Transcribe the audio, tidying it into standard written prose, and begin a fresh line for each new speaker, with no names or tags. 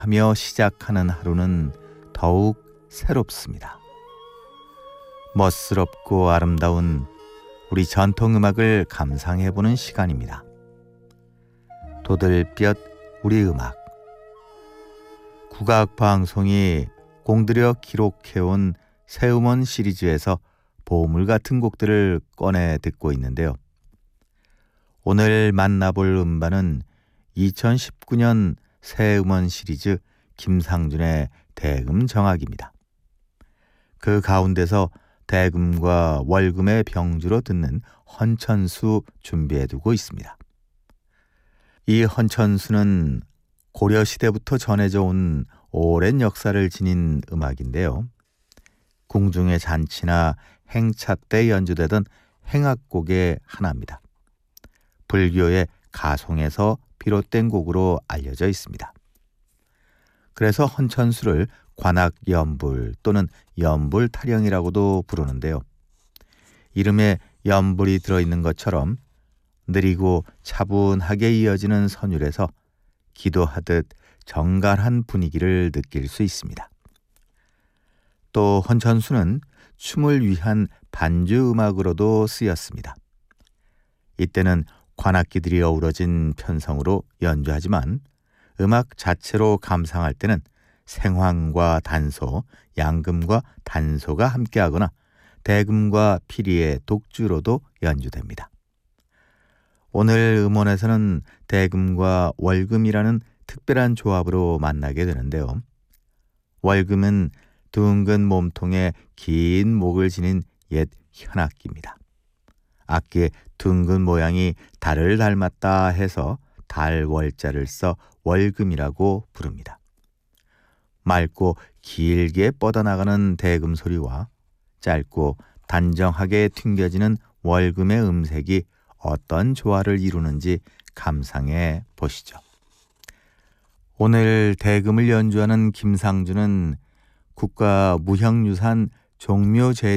하며 시작하는 하루는 더욱 새롭습니다. 멋스럽고 아름다운 우리 전통음악을 감상해보는 시간입니다. 도들볕 우리 음악. 국악방송이 공들여 기록해온 새음원 시리즈에서 보물 같은 곡들을 꺼내 듣고 있는데요. 오늘 만나볼 음반은 2019년 새음원 시리즈 김상준의 대금정악입니다. 그 가운데서 대금과 월금의 병주로 듣는 헌천수 준비해두고 있습니다. 이 헌천수는 고려시대부터 전해져 온 오랜 역사를 지닌 음악인데요. 궁중의 잔치나 행차 때 연주되던 행악곡의 하나입니다. 불교의 가송에서 비롯된 곡으로 알려져 있습니다. 그래서 헌천수를 관악연불 또는 연불타령이라고도 부르는데요. 이름에 연불이 들어있는 것처럼 느리고 차분하게 이어지는 선율에서 기도하듯 정갈한 분위기를 느낄 수 있습니다. 또 헌천수는 춤을 위한 반주 음악으로도 쓰였습니다. 이때는 관악기들이 어우러진 편성으로 연주하지만 음악 자체로 감상할 때는 생황과 단소, 양금과 단소가 함께하거나 대금과 피리의 독주로도 연주됩니다. 오늘 음원에서는 대금과 월금이라는 특별한 조합으로 만나게 되는데요. 월금은 둥근 몸통에 긴 목을 지닌 옛 현악기입니다. 악기의 둥근 모양이 달을 닮았다 해서 달월자를 써 월금이라고 부릅니다. 맑고 길게 뻗어나가는 대금 소리와 짧고 단정하게 튕겨지는 월금의 음색이 어떤 조화를 이루는지 감상해 보시죠. 오늘 대금을 연주하는 김상준은 국가무형유산 종묘제